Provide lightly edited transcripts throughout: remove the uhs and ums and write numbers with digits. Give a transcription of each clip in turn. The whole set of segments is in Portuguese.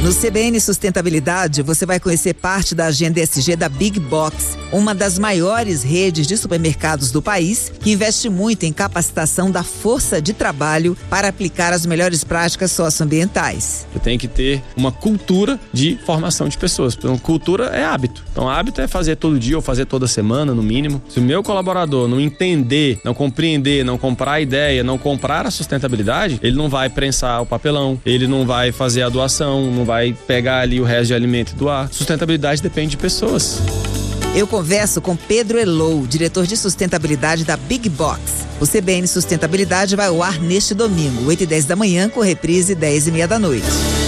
No CBN Sustentabilidade, você vai conhecer parte da agenda ESG da Big Box, uma das maiores redes de supermercados do país, que investe muito em capacitação da força de trabalho para aplicar as melhores práticas socioambientais. Eu tenho que ter uma cultura de formação de pessoas. Então, cultura é hábito. Então, hábito é fazer todo dia ou fazer toda semana, no mínimo. Se o meu colaborador não entender, não compreender, não comprar a ideia, não comprar a sustentabilidade, ele não vai prensar o papelão, ele não vai fazer a doação, não vai pegar ali o resto de alimento e doar. Sustentabilidade depende de pessoas. Eu converso com Pedro Elou, diretor de sustentabilidade da Big Box. O CBN Sustentabilidade vai ao ar neste domingo, 8h10 da manhã, com reprise 10h30 da noite.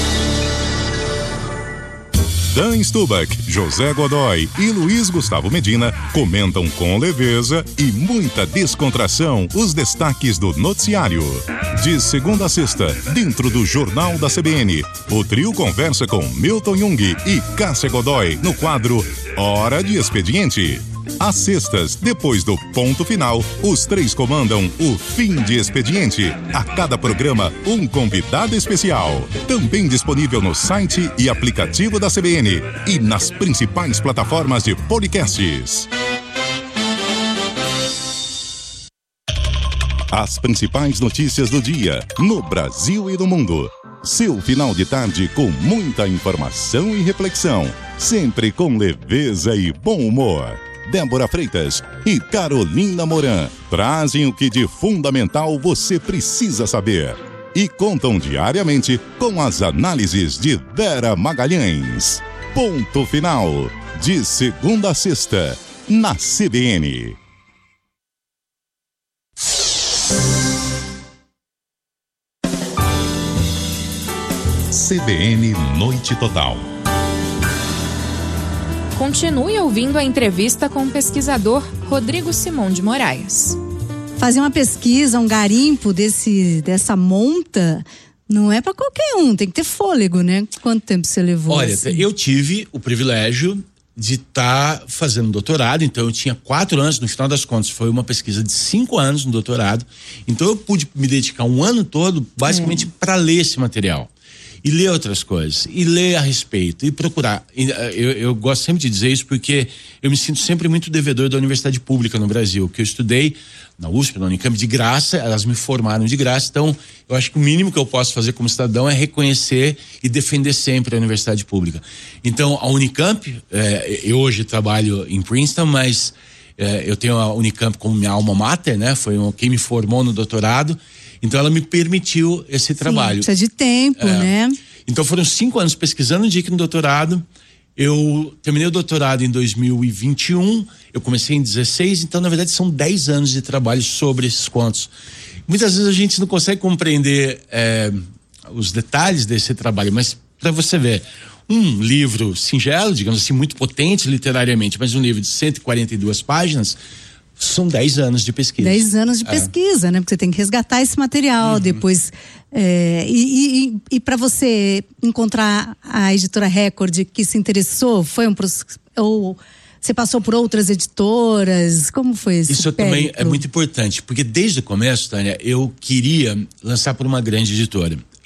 Dan Stubach, José Godoy e Luiz Gustavo Medina comentam com leveza e muita descontração os destaques do noticiário. De segunda a sexta, dentro do Jornal da CBN, o trio conversa com Milton Jung e Cássia Godoy no quadro Hora de Expediente. Às sextas, depois do ponto final, os três comandam o Fim de Expediente. A cada programa, um convidado especial. Também disponível no site e aplicativo da CBN e nas principais plataformas de podcasts. As principais notícias do dia, no Brasil e no mundo. Seu final de tarde com muita informação e reflexão. Sempre com leveza e bom humor. Débora Freitas e Carolina Moran trazem o que de fundamental você precisa saber e contam diariamente com as análises de Vera Magalhães. Ponto final, de segunda a sexta, na CBN. CBN Noite Total. Continue ouvindo a entrevista com o pesquisador Rodrigo Simão de Moraes. Fazer uma pesquisa, um garimpo dessa monta, não é para qualquer um, tem que ter fôlego, né? Quanto tempo você levou? Olha, assim? Eu tive o privilégio de estar fazendo doutorado, então eu tinha 4 anos, no final das contas foi uma pesquisa de 5 anos no doutorado, então eu pude me dedicar um ano todo basicamente para ler esse material. E ler outras coisas, e ler a respeito, e procurar. Eu gosto sempre de dizer isso porque eu me sinto sempre muito devedor da universidade pública no Brasil, que eu estudei na USP, na Unicamp, de graça, elas me formaram de graça, então eu acho que o mínimo que eu posso fazer como cidadão é reconhecer e defender sempre a universidade pública. Então, a Unicamp, eu hoje trabalho em Princeton, mas eu tenho a Unicamp como minha alma mater, né? Foi quem me formou no doutorado. Então ela me permitiu esse trabalho. Precisa de tempo, né? Então foram 5 anos pesquisando no doutorado. Eu terminei o doutorado em 2021, eu comecei em 16, então na verdade são 10 anos de trabalho sobre esses contos. Muitas vezes a gente não consegue compreender os detalhes desse trabalho, mas para você ver, um livro singelo, digamos assim, muito potente literariamente, mas um livro de 142 páginas, são 10 anos de pesquisa. 10 anos de pesquisa, né? Porque você tem que resgatar esse material depois. E para você encontrar a editora Record que se interessou, foi um processo. Ou você passou por outras editoras? Como foi isso? Isso também é muito importante, porque desde o começo, Tânia, eu queria lançar por uma grande editora.